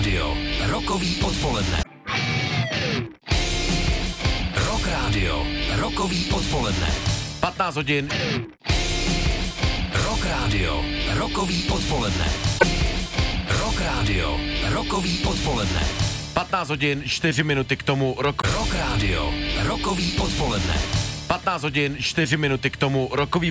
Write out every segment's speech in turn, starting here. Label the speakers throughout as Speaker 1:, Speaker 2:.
Speaker 1: Rádio, rokový odpoledne. Rock Rádio, rokový odpoledne.
Speaker 2: 15 hodin.
Speaker 1: Rock Rádio, rokový odpoledne. Rock Rádio, rokový odpoledne.
Speaker 2: 15 hodin, 4 minuty k tomu
Speaker 1: Rock Rádio, rokový odpoledne.
Speaker 2: 15 hodin, 4 minuty k tomu rokový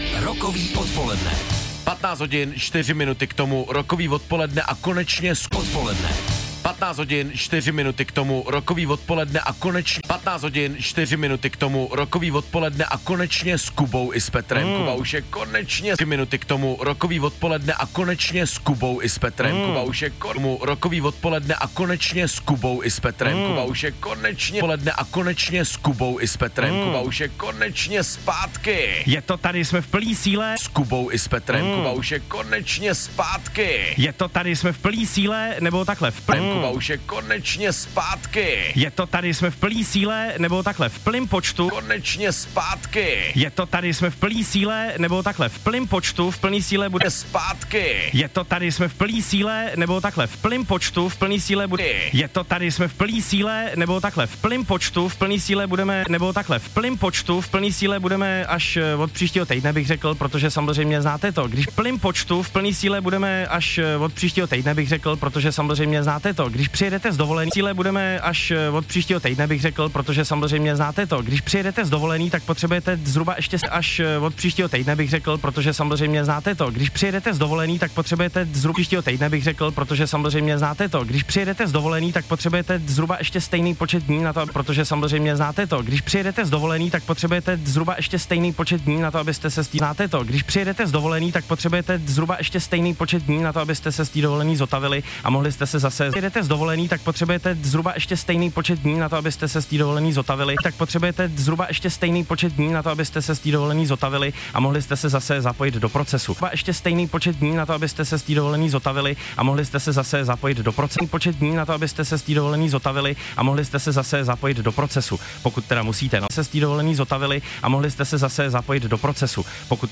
Speaker 2: odpoledne. 15 hodin, 4 minuty k tomu rokový odpoledne a konečně odpoledne. 15 hodin, 4 minuty k tomu rokový odpoledne a konečně 15 hodin, 4 minuty k tomu rokový odpoledne a konečně s Kubou i s Petrem. Kuba už je konečně 4 minuty k tomu rokový odpoledne a konečně s Kubou i s Petrem. Kuba už je rokový odpoledne a konečně s Kubou i s Petrem. Kuba už je konečně odpoledne a konečně s Kubou i s Petrem. Kuba už je konečně zpátky.
Speaker 3: Je to tady, jsme v plný síle.
Speaker 2: S Kubou i s Petrem. Kuba už je konečně zpátky.
Speaker 3: Je to tady, jsme v plný síle, nebo takhle v plný.
Speaker 2: Kuba už je konečně zpátky.
Speaker 3: Je to tady, jsme v plný síle, nebo takhle v plném počtu.
Speaker 2: Konečně zpátky.
Speaker 3: Je to tady, jsme v plný síle, nebo takhle v plném počtu, v plný síle bude
Speaker 2: zpátky.
Speaker 3: Je to tady, jsme v plný síle, nebo takhle v plném počtu, v plný síle bude. Je to tady, jsme v plný síle, nebo takhle v plném počtu, v plný síle budeme, nebo takhle v plném počtu, v plný síle budeme až od příštího týdne, bych řekl, protože samozřejmě znáte to. Když v plném počtu, v plný síle budeme až od příštího týdne, bych řekl, protože samozřejmě znáte to. Když přijedete z dovolený, cíle budeme až od příštího týdne, bych řekl, protože samozřejmě znáte to. Když přijedete z dovolený, tak potřebujete zhruba ještě až od příštího týdne, bych řekl, protože samozřejmě znáte to. Když přijedete z dovolený, tak potřebujete zhruba příštího týdne, bych řekl, protože samozřejmě znáte to. Když přijedete z dovolený, tak potřebujete zhruba ještě stejný počet dní na to, protože samozřejmě znáte to. Když přijedete z dovolený, tak potřebujete zhruba ještě stejný počet dní na to, abyste se znáte to. Když přijedete z dovolený, tak potřebujete zhruba ještě stejný počet dní na to, abyste se z té dovolený zotavili a mohli jste se zase z dovolený, tak potřebujete zhruba ještě stejný počet dní na to, abyste se z té dovolený zotavili, tak potřebujete zhruba ještě stejný počet dní na to, abyste se z té dovolený zotavili a mohli jste se zase zapojit do procesu. Zhruba ještě stejný počet dní na to, abyste se z té dovolený zotavili a mohli jste se zase zapojit do procesu. Počet dní na to, abyste se z té dovolený zotavili a mohli jste se zase zapojit do procesu. Pokud teda musíte, no, se z té dovolený zotavili a mohli jste se zase zapojit do procesu. Pokud